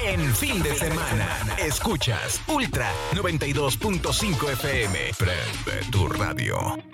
en fin de semana. Escuchas Ultra 92.5 FM. Prende tu radio.